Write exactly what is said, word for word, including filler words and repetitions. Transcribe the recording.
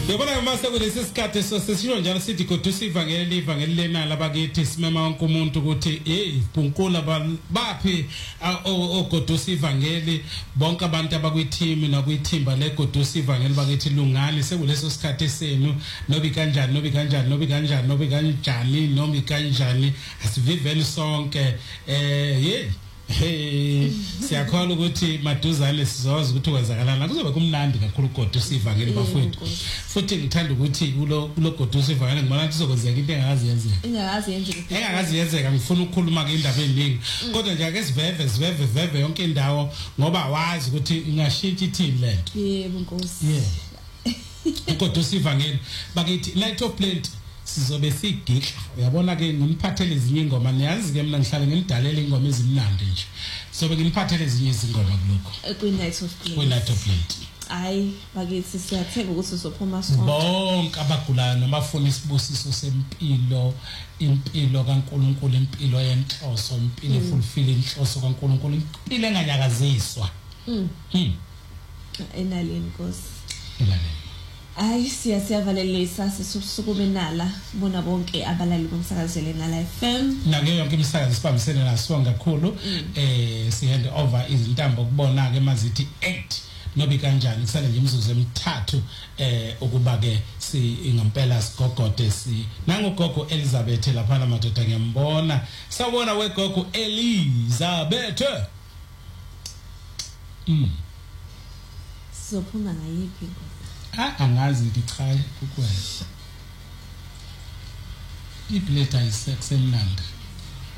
Yabona mase kulesi sikhathi sesisho njalo sithi godusa ivangeli ivangeli lena labakithi simema wonke umuntu ukuthi hey bunkula baphi ogodusa ivangeli bonke abantu abakwi-team nakwithimba legodusa ivangeli bakithi lungani sekuleso sikhathi senu nobi kanjani nobi kanjani nobi kanjani nobi kanjani nobi kanjani asiviveni sonke eh hey hey siyakholwa ukuthi maduzane sizoza ukuthi kwenzakalana kuzobe kumnandi kakhulu godusa ivangeli bafowethu futhi ngithanda ukuthi kulo kulo godusa ivangeli ngibona ukuthi sokwenzeka into engakazi yenzeka engakazi yenzeka engakazi yenzeka ngifuna ukukhuluma ke indaba eningi kodwa nje ake siveve siveve veve yonke indawo ngoba wazi ukuthi ingashintsha ithini lento yebo Nkosi yeah godusa ivangeli bakithi Night of Plenty sizobe sigixha uyabona ke ngimphathele ezinye ingoma niyazi ke mina ngihlale ngimdalela ingoma ezimnandi nje sobe ngimphathele ezinye izingoma kuloko ku Night of Plenty ku Night of Plenty ayi bakithi siyathemba ukuthi uzophuma sonke bonke abagulayo nabafuna isibusiso sempilo impilo kaNkuluNkulu impilo yenhloso impilo efulfill inhloso kaNkuluNkulu impilo enganyakaziswa mm mm enaleni Nkosi enaleni Ay siya siyavalelisa sisusuku benala bona bonke abalali bomsakazele nala F M nake yonke imsakazi sibambisene naso kakhulu eh si hand over izintambo kubona ke mazithi eight nobi kanjani kusale nje imizuzu emithathu eh ukuba ke si ngempela sigogode si nangu gogo Elizabeth lapha madoda ngiyambona sawubona wegogo Elizabeth mm sizophuma ngayiphi ah angazi ngichaye kukwena ibleta isex emnandi